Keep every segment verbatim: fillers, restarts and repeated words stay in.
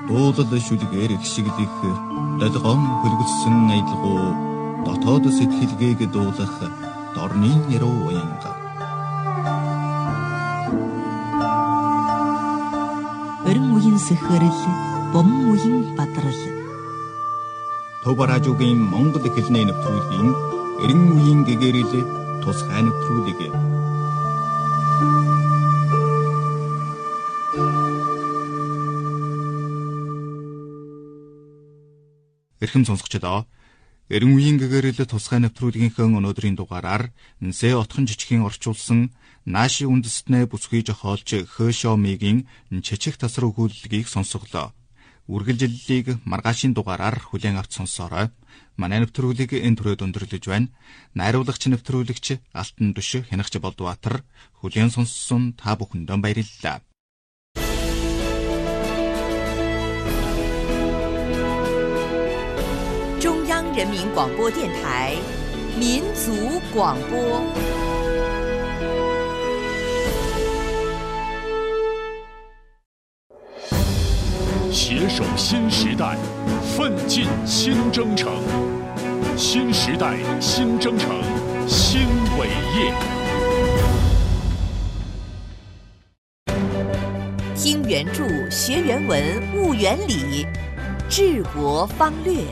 Дуулал шүлгээр ихшигдэх долгоон хөлгөссөн аялгуу дотоод сэтгэлгээг дуулах дорны яруу уянга. Өрн үеийн сэхэрэл, бомн үеийн бадрал. Төв радиогийн Монгол хэлний нэвтрүүлгийн эрен үеийн гэгэрэл тусгай нэвтрүүлэг. Эрхэм сонсогчдоо, эрен үеийн гэгэрэл тусгай нэвтрүүлгийнхээ өнөөдрийн дугаараар Нсэ отхон жижигхэн орчуулсан Нааши үндэстнээ бүсгүй жохоолж Хөөшомигийн чичиг тасар өгүүлэлгийг сонсголоо. Үргэлжлэлийг маргаашийн дугаараар хүлээн авч сонсоорой. Манай нэвтрүүлгийг энэ түрээд өндөрлөж байна. Найруулагч нэвтрүүлэгч Алтан Дүш Хянагч Болдбаатар хүлээн сонссон та бүхэндээ баярлалаа. 中央人民广播电台民族广播。 携手新时代，奋进新征程。新时代新征程新伟业。 听原著，学原文，悟原理，治国方略。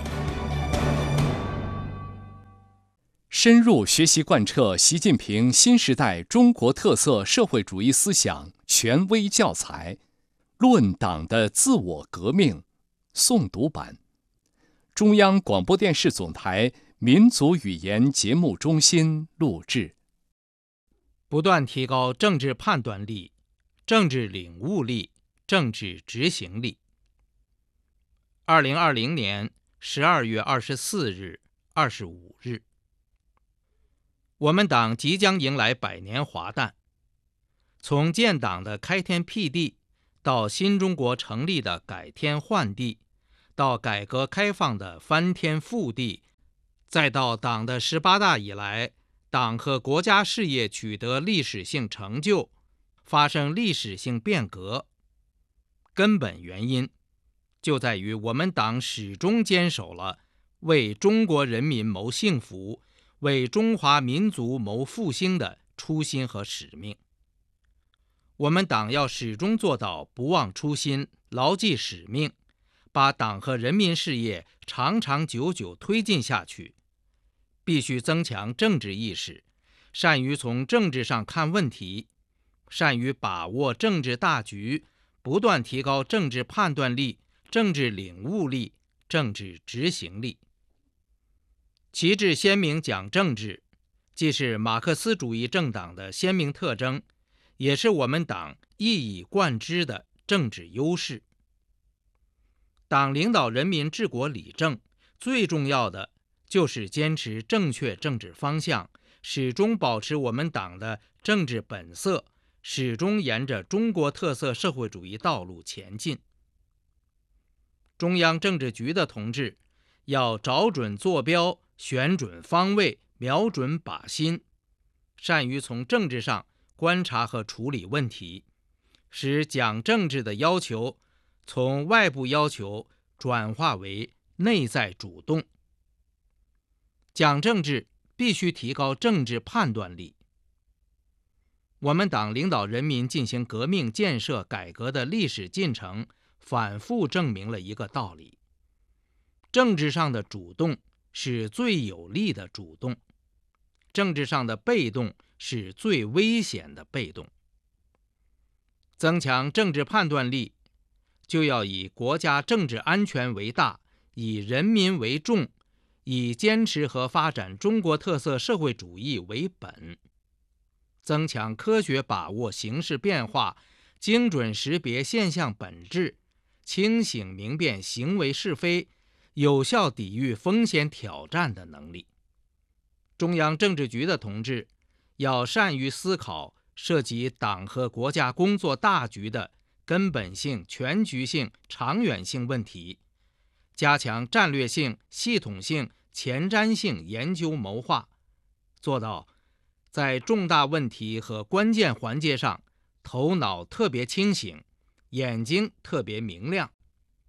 深入学习贯彻习近平新时代中国特色社会主义思想权威教材《论党的自我革命》诵读版，中央广播电视总台民族语言节目中心录制。 不断提高政治判断力、政治领悟力、政治执行力。二零二零年十二月二十四日、二十五日。 我们党即将迎来百年华诞，从建党的开天辟地，到新中国成立的改天换地，到改革开放的翻天覆地，再到党的十八大以来，党和国家事业取得历史性成就，发生历史性变革，根本原因就在于我们党始终坚守了为中国人民谋幸福、 为中华民族谋复兴的初心和使命。我们党要始终做到不忘初心、牢记使命，把党和人民事业长长久久推进下去。必须增强政治意识，善于从政治上看问题，善于把握政治大局，不断提高政治判断力、政治领悟力、政治执行力。 旗帜鲜明讲政治，既是马克思主义政党的鲜明特征，也是我们党一以贯之的政治优势。党领导人民治国理政，最重要的就是坚持正确政治方向，始终保持我们党的政治本色，始终沿着中国特色社会主义道路前进。中央政治局的同志要找准坐标， 选准方位，瞄准靶心，善于从政治上观察和处理问题，使讲政治的要求从外部要求转化为内在主动。讲政治必须提高政治判断力。我们党领导人民进行革命、建设、改革的历史进程，反复证明了一个道理：政治上的主动 是最有利的主动，政治上的被动是最危险的被动。增强政治判断力，就要以国家政治安全为大，以人民为重，以坚持和发展中国特色社会主义为本。增强科学把握形势变化，精准识别现象本质，清醒明辨行为是非， 有效抵御风险挑战的能力。中央政治局的同志要善于思考涉及党和国家工作大局的根本性、全局性、长远性问题，加强战略性、系统性、前瞻性研究谋划，做到在重大问题和关键环节上头脑特别清醒，眼睛特别明亮。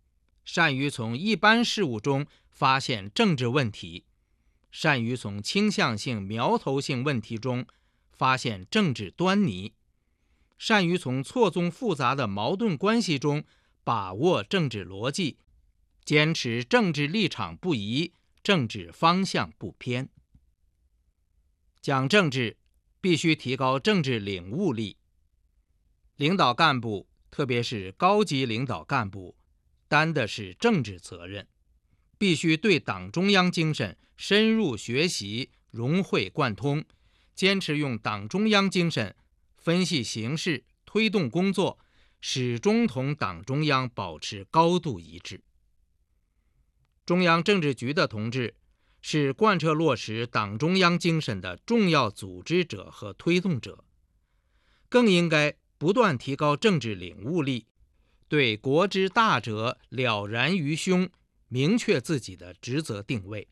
善于从一般事物中发现政治问题，善于从倾向性、苗头性问题中发现政治端倪，善于从错综复杂的矛盾关系中把握政治逻辑，坚持政治立场不移，政治方向不偏。讲政治必须提高政治领悟力。领导干部，特别是高级领导干部，担的是政治责任，必须对党中央精神深入学习，融会贯通，坚持用党中央精神分析形势，推动工作，始终同党中央保持高度一致。中央政治局的同志是贯彻落实党中央精神的重要组织者和推动者，更应该不断提高政治领悟力，对国之大者了然于胸，明确自己的职责定位。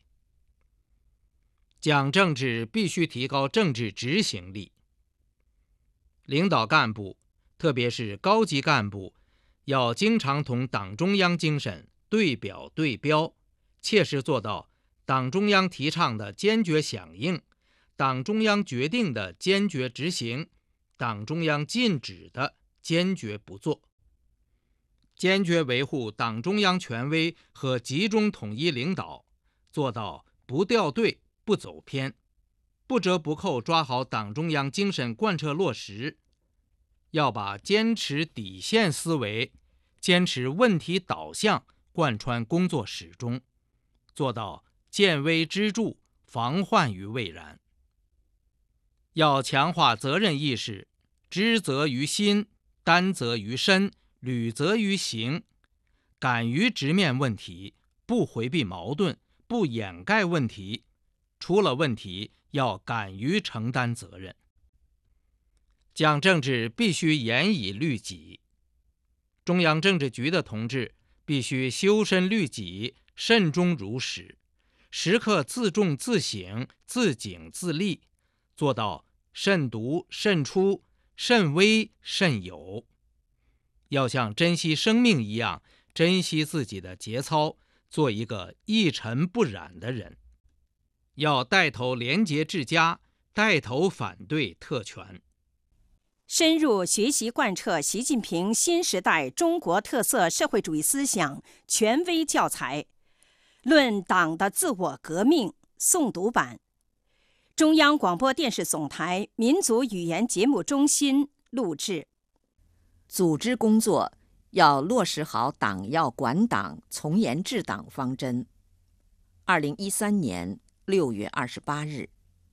讲政治必须提高政治执行力。领导干部，特别是高级干部，要经常同党中央精神对表对标，切实做到党中央提倡的坚决响应，党中央决定的坚决执行，党中央禁止的坚决不做。坚决维护党中央权威和集中统一领导，做到不掉队、不走偏，不折不扣抓好党中央精神贯彻落实。要把坚持底线思维、坚持问题导向贯穿工作始终，做到见微知著，防患于未然。要强化责任意识，知责于心，担责于身，履责于行，敢于直面问题，不回避矛盾，不掩盖问题，出了问题要敢于承担责任。讲政治必须严以律己。中央政治局的同志必须修身律己，慎终如始，时刻自重自省，自警自立，做到慎独慎出，慎微慎有。要像珍惜生命一样珍惜自己的节操，做一个一尘不染的人。要带头廉洁治家，带头反对特权。 深入学习贯彻习近平新时代中国特色社会主义思想权威教材《论党的自我革命》诵读版，中央广播电视总台民族语言节目中心录制。 组织工作要落实好党要管党、从严治党方针。二零一三年六月二十八日，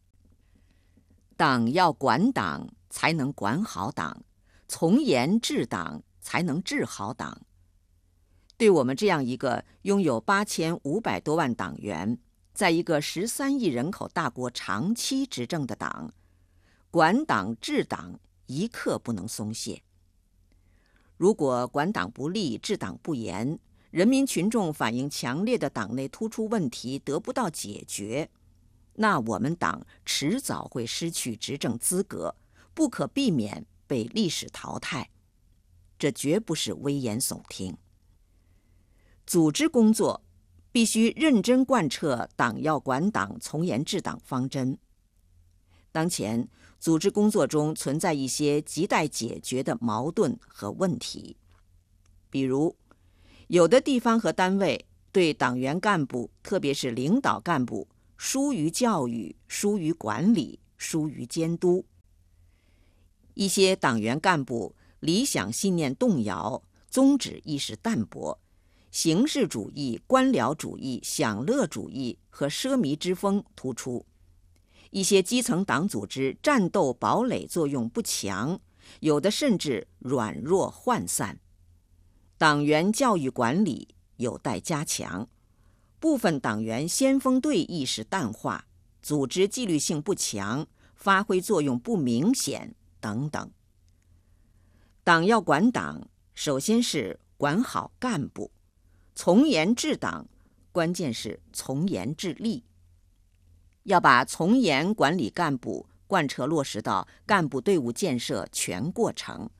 党要管党，才能管好党，从严治党，才能治好党。对我们这样一个拥有八千五百多万党员，在一个十三亿人口大国长期执政的党，管党治党一刻不能松懈。如果管党不力、治党不严，人民群众反映强烈的党内突出问题得不到解决，那我们党迟早会失去执政资格，不可避免被历史淘汰。这绝不是危言耸听。组织工作必须认真贯彻党要管党、从严治党方针。当前组织工作中存在一些亟待解决的矛盾和问题，比如有的地方和单位对党员干部，特别是领导干部，疏于教育、疏于管理、疏于监督。一些党员干部理想信念动摇，宗旨意识淡薄，形式主义、官僚主义、享乐主义和奢靡之风突出。一些基层党组织战斗堡垒作用不强，有的甚至软弱涣散。党员教育管理有待加强，部分党员先锋队意识淡化，组织纪律性不强，发挥作用不明显等等。党要管党，首先是管好干部，从严治党，关键是从严治吏。要把从严管理干部贯彻落实到干部队伍建设全过程，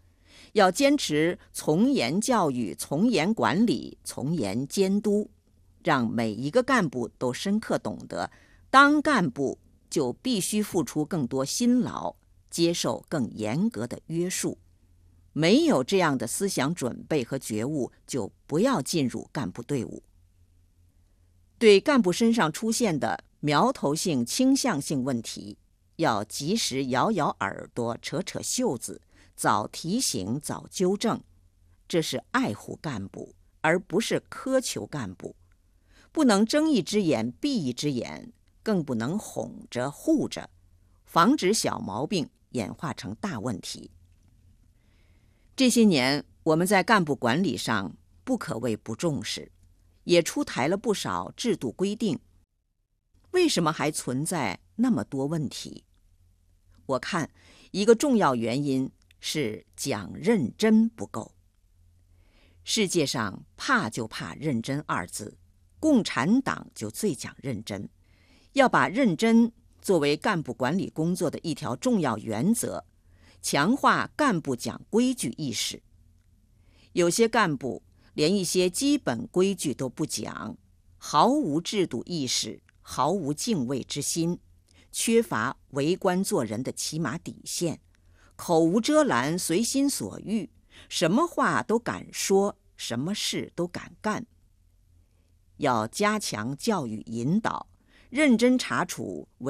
要坚持从严教育、从严管理、从严监督，让每一个干部都深刻懂得，当干部就必须付出更多辛劳，接受更严格的约束。没有这样的思想准备和觉悟，就不要进入干部队伍。对干部身上出现的苗头性、倾向性问题，要及时摇摇耳朵、扯扯袖子，早提醒、早纠正。这是爱护干部，而不是苛求干部。不能睁一只眼闭一只眼，更不能哄着护着，防止小毛病演化成大问题。这些年，我们在干部管理上不可谓不重视，也出台了不少制度规定。为什么还存在那么多问题？我看一个重要原因是讲认真不够。世界上怕就怕认真二字，共产党就最讲认真，要把认真作为干部管理工作的一条重要原则，强化干部讲规矩意识。有些干部连一些基本规矩都不讲，毫无制度意识，毫无敬畏之心，缺乏为官做人的起码底线，口无遮拦，随心所欲，什么话都敢说，什么事都敢干。要加强教育引导，认真查处